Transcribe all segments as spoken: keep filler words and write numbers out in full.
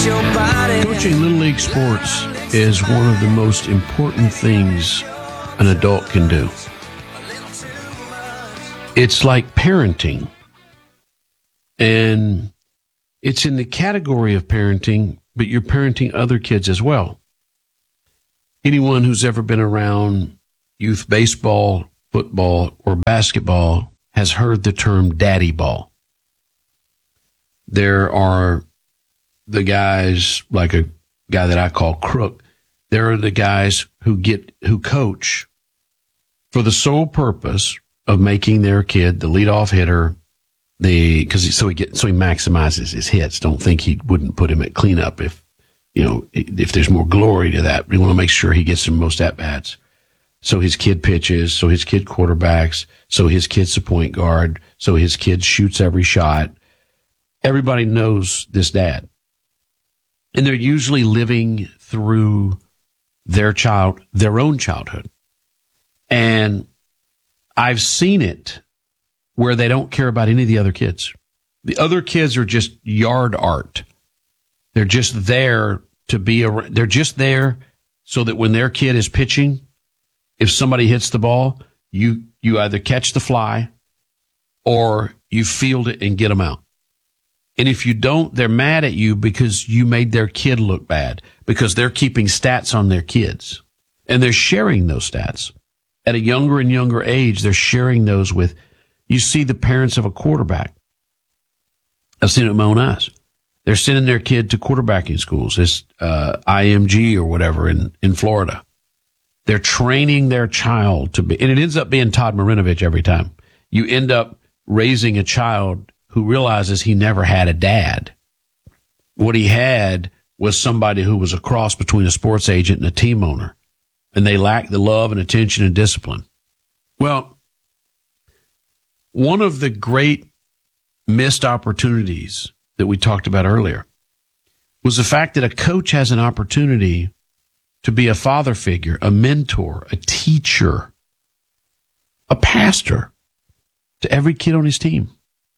your body. Coaching Little League sports is one of the most important things an adult can do. It's like parenting. And it's in the category of parenting, but you're parenting other kids as well. Anyone who's ever been around youth baseball, football, or basketball has heard the term daddy ball. There are the guys, like a guy that I call Crook. There are the guys who get who coach for the sole purpose of making their kid the leadoff hitter, the because so he get so he maximizes his hits. Don't think he wouldn't put him at cleanup if you know if there's more glory to that. We want to make sure he gets the most at bats. So his kid pitches, so his kid quarterbacks, so his kid's the point guard, so his kid shoots every shot. Everybody knows this dad. And they're usually living through their child, their own childhood. And I've seen it where they don't care about any of the other kids. The other kids are just yard art. They're just there to be a, they're just there so that when their kid is pitching, if somebody hits the ball, you, you either catch the fly or you field it and get them out. And if you don't, they're mad at you because you made their kid look bad, because they're keeping stats on their kids and they're sharing those stats at a younger and younger age. They're sharing those with, you see the parents of a quarterback. I've seen it with my own eyes. They're sending their kid to quarterbacking schools. It's uh, I M G or whatever in, in Florida. They're training their child to be, and it ends up being Todd Marinovich every time. You end up raising a child who realizes he never had a dad. What he had was somebody who was a cross between a sports agent and a team owner, and they lacked the love and attention and discipline. Well, one of the great missed opportunities that we talked about earlier was the fact that a coach has an opportunity to be a father figure, a mentor, a teacher, a pastor to every kid on his team.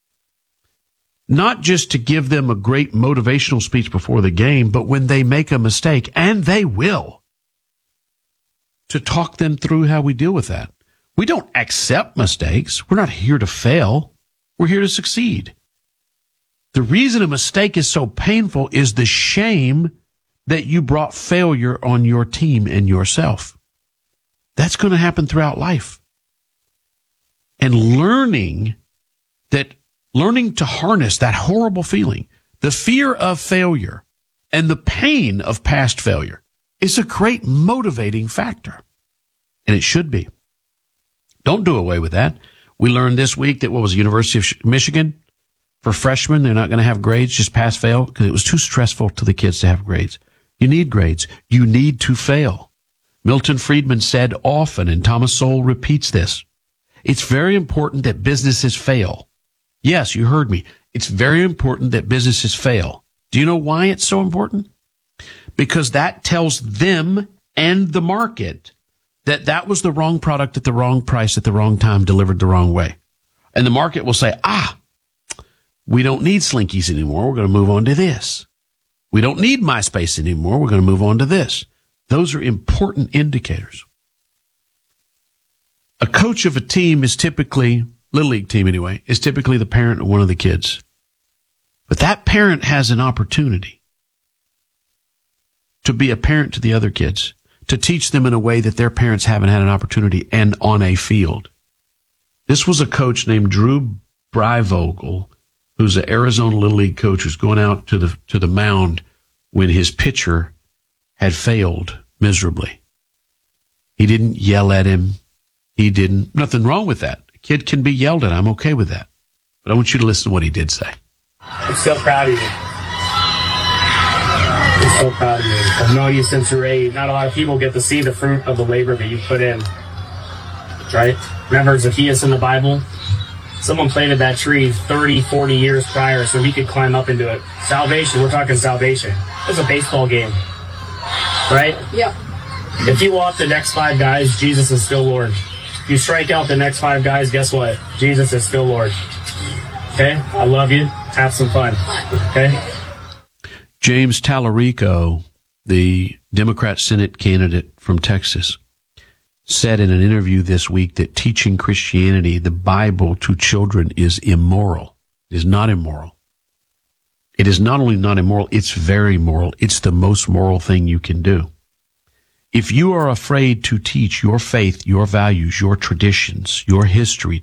Not just to give them a great motivational speech before the game, but when they make a mistake, and they will, to talk them through how we deal with that. We don't accept mistakes. We're not here to fail. We're here to succeed. The reason a mistake is so painful is the shame that you brought failure on your team and yourself. That's going to happen throughout life. And learning that, learning to harness that horrible feeling, the fear of failure and the pain of past failure is a great motivating factor. And it should be. Don't do away with that. We learned this week that what was the University of Michigan, for freshmen, they're not going to have grades, just pass, fail, because it was too stressful to the kids to have grades. You need grades. You need to fail. Milton Friedman said often, and Thomas Sowell repeats this, it's very important that businesses fail. Yes, you heard me. It's very important that businesses fail. Do you know why it's so important? Because that tells them and the market that that was the wrong product at the wrong price at the wrong time, delivered the wrong way. And the market will say, ah, we don't need Slinkies anymore. We're going to move on to this. We don't need MySpace anymore. We're going to move on to this. Those are important indicators. A coach of a team is typically, Little League team anyway, is typically the parent of one of the kids. But that parent has an opportunity to be a parent to the other kids, to teach them in a way that their parents haven't had an opportunity, and on a field. This was a coach named Drew Breivogel, who's an Arizona Little League coach who's going out to the to the mound when his pitcher had failed miserably. He didn't yell at him. He didn't. Nothing wrong with that. A kid can be yelled at. I'm okay with that. But I want you to listen to what he did say. I'm so proud of you. I'm so proud of you. I've known you since you were eight. Not a lot of people get to see the fruit of the labor that you put in. Right? Remember Zacchaeus in the Bible? Someone planted that tree thirty, forty years prior so he could climb up into it. Salvation, we're talking salvation. It's a baseball game. Right? Yeah. If you walk the next five guys, Jesus is still Lord. If you strike out the next five guys, guess what? Jesus is still Lord. Okay? I love you. Have some fun. Okay? James Tallarico, the Democrat Senate candidate from Texas, said in an interview this week that teaching Christianity, the Bible, to children is immoral. It is not immoral. It is not only not immoral, it's very moral. It's the most moral thing you can do. If you are afraid to teach your faith, your values, your traditions, your history